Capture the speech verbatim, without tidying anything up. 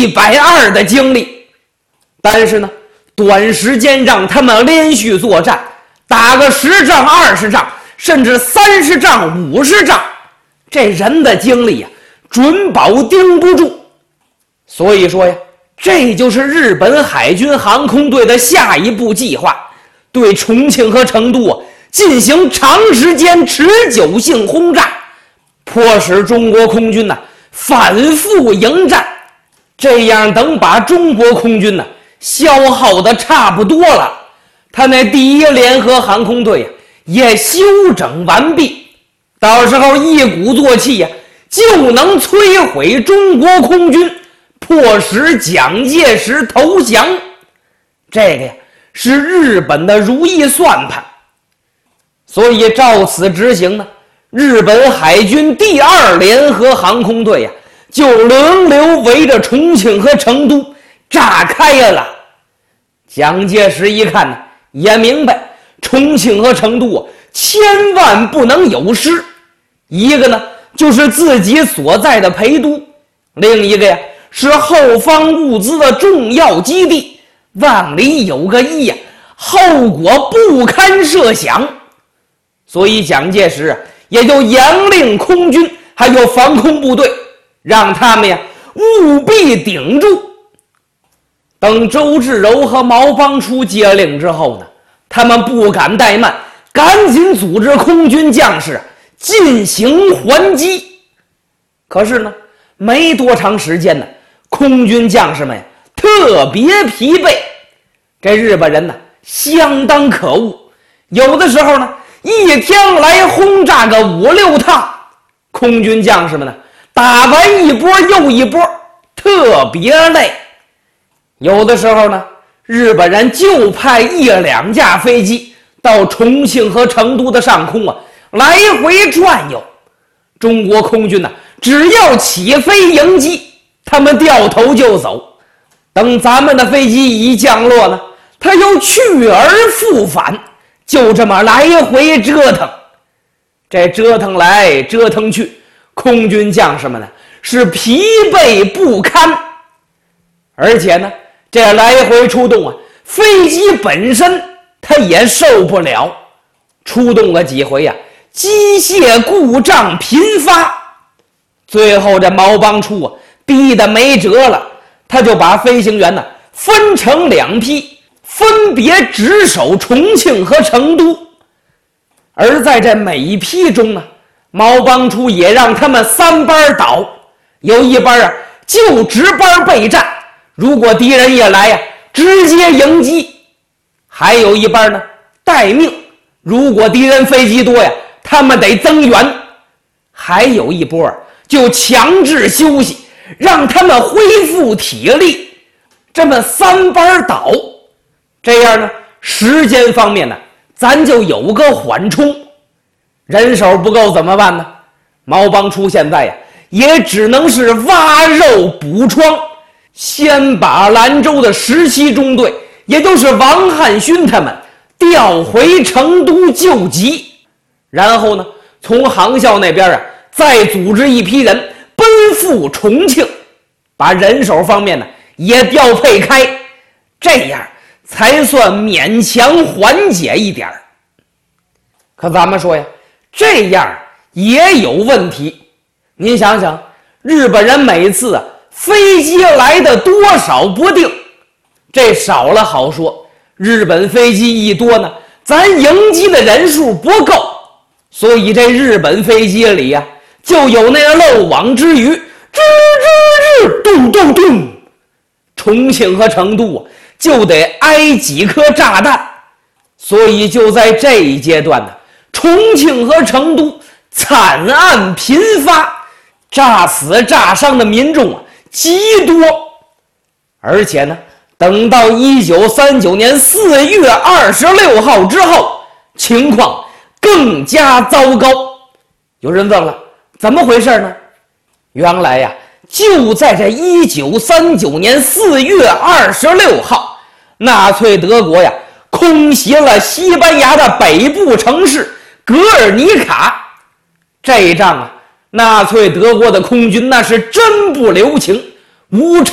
一百二的精力。但是呢，短时间让他们连续作战，打个十仗、二十仗，甚至三十仗、五十仗，这人的精力呀、啊，准保盯不住。所以说呀，这就是日本海军航空队的下一步计划，对重庆和成都啊进行长时间持久性轰炸，迫使中国空军呢、啊、反复迎战，这样等把中国空军呢、啊、消耗的差不多了，他那第一联合航空队呀、啊、也休整完毕，到时候一鼓作气呀、啊、就能摧毁中国空军，迫使蒋介石投降。这个呀是日本的如意算盘。所以照此执行呢，日本海军第二联合航空队呀、啊、就轮流围着重庆和成都炸开了。蒋介石一看呢，也明白重庆和成都啊千万不能有失，一个呢就是自己所在的陪都，另一个呀是后方物资的重要基地，往里有个一呀，后果不堪设想。所以蒋介石啊也就严令空军还有防空部队，让他们呀务必顶住。等周至柔和毛邦初接令之后呢，他们不敢怠慢，赶紧组织空军将士进行还击。可是呢，没多长时间呢，空军将士们特别疲惫。这日本人呢相当可恶，有的时候呢一天来轰炸个五六趟，空军将士们呢打完一波又一波，特别累。有的时候呢，日本人就派一两架飞机到重庆和成都的上空啊来回转悠。中国空军呢、啊、只要起飞迎击，他们掉头就走。等咱们的飞机一降落呢，他又去而复返，就这么来回折腾。这折腾来折腾去，空军将士们呢是疲惫不堪。而且呢，这来回出动啊，飞机本身它也受不了。出动了几回啊，机械故障频发。最后这毛邦初啊逼得没辙了，他就把飞行员呢分成两批，分别值守重庆和成都。而在这每一批中呢，毛邦初也让他们三班倒，有一班啊就值班备战，如果敌人一来呀、啊、直接迎击；还有一班呢待命，如果敌人飞机多呀，他们得增援；还有一波就强制休息，让他们恢复体力。这么三班倒，这样呢时间方面呢咱就有个缓冲。人手不够怎么办呢？毛邦初现在呀也只能是挖肉补疮，先把兰州的十七中队，也就是王汉勋他们调回成都救急，然后呢从航校那边啊再组织一批人奔赴重庆，把人手方面呢也调配开，这样才算勉强缓解一点。可咱们说呀，这样也有问题。您想想，日本人每次啊飞机来的多少不定，这少了好说，日本飞机一多呢，咱迎击的人数不够，所以这日本飞机里呀、啊、就有那个漏网之鱼，吱吱吱，咚咚咚，重庆和成都啊就得挨几颗炸弹。所以就在这一阶段呢，重庆和成都惨案频发，炸死炸伤的民众啊极多。而且呢，等到一九三九年四月二十六号之后，情况更加糟糕。有人问了，怎么回事呢？原来呀，就在这一九三九年四月二十六号，纳粹德国呀空袭了西班牙的北部城市格尔尼卡。这一仗啊，纳粹德国的空军那是真不留情，无